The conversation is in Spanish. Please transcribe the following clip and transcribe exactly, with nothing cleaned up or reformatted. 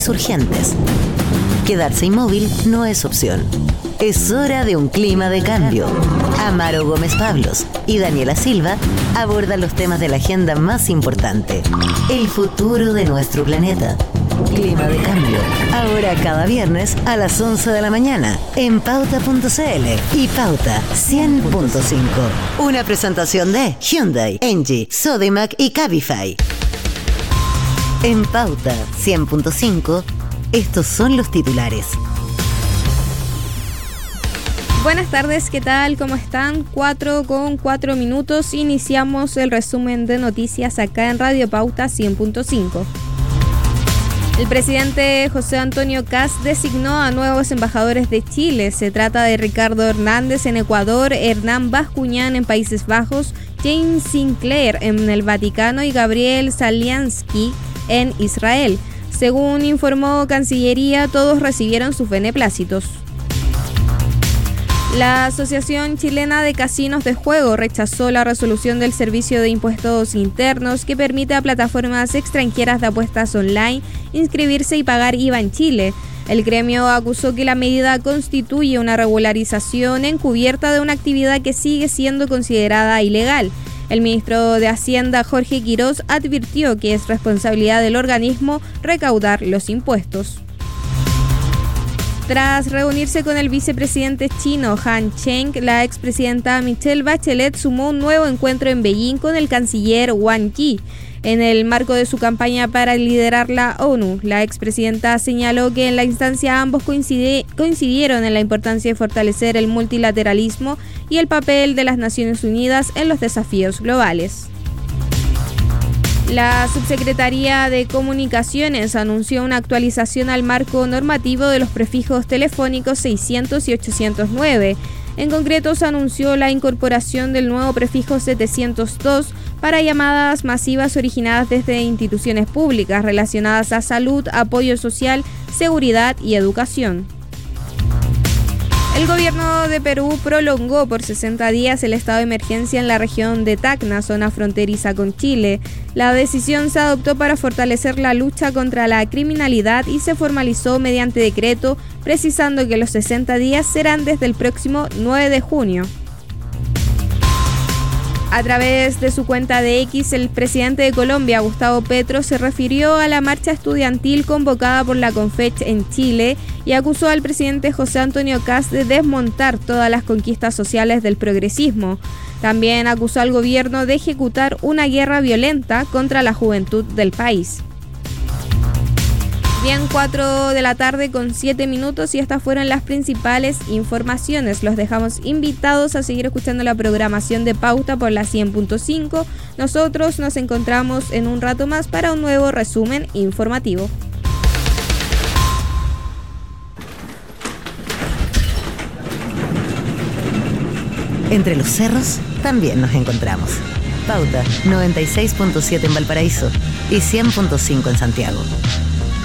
urgentes. Quedarse inmóvil no es opción. Es hora de un clima de cambio. Amaro Gómez Pablos y Daniela Silva abordan los temas de la agenda más importante. El futuro de nuestro planeta. Clima de cambio. Ahora cada viernes a las once de la mañana en pauta punto c l y Pauta cien punto cinco. Una presentación de Hyundai, Engie, Sodimac y Cabify. En Pauta cien punto cinco, estos son los titulares. Buenas tardes, ¿qué tal? ¿Cómo están? cuatro con cuatro minutos. Iniciamos el resumen de noticias acá en Radio Pauta cien punto cinco. El presidente José Antonio Kast designó a nuevos embajadores de Chile. Se trata de Ricardo Hernández en Ecuador, Hernán Bascuñán en Países Bajos, James Sinclair en el Vaticano y Gabriel Saliansky en Israel. Según informó Cancillería, todos recibieron sus beneplácitos. La Asociación Chilena de Casinos de Juego rechazó la resolución del Servicio de Impuestos Internos que permite a plataformas extranjeras de apuestas online inscribirse y pagar I V A en Chile. El gremio acusó que la medida constituye una regularización encubierta de una actividad que sigue siendo considerada ilegal. El ministro de Hacienda, Jorge Quirós, advirtió que es responsabilidad del organismo recaudar los impuestos. Tras reunirse con el vicepresidente chino Han Cheng, la expresidenta Michelle Bachelet sumó un nuevo encuentro en Beijing con el canciller Wang Yi. En el marco de su campaña para liderar la ONU, la expresidenta señaló que en la instancia ambos coincide, coincidieron en la importancia de fortalecer el multilateralismo y el papel de las Naciones Unidas en los desafíos globales. La Subsecretaría de Comunicaciones anunció una actualización al marco normativo de los prefijos telefónicos seiscientos y ochocientos nueve. En concreto, se anunció la incorporación del nuevo prefijo setecientos dos para llamadas masivas originadas desde instituciones públicas relacionadas a salud, apoyo social, seguridad y educación. El gobierno de Perú prolongó por sesenta días el estado de emergencia en la región de Tacna, zona fronteriza con Chile. La decisión se adoptó para fortalecer la lucha contra la criminalidad y se formalizó mediante decreto, precisando que los sesenta días serán desde el próximo nueve de junio. A través de su cuenta de X, el presidente de Colombia, Gustavo Petro, se refirió a la marcha estudiantil convocada por la CONFECH en Chile y acusó al presidente José Antonio Kast de desmontar todas las conquistas sociales del progresismo. También acusó al gobierno de ejecutar una guerra violenta contra la juventud del país. Bien, cuatro de la tarde con siete minutos y estas fueron las principales informaciones. Los dejamos invitados a seguir escuchando la programación de Pauta por la cien punto cinco. Nosotros nos encontramos en un rato más para un nuevo resumen informativo. Entre los cerros también nos encontramos. Pauta noventa y seis punto siete en Valparaíso y cien punto cinco en Santiago.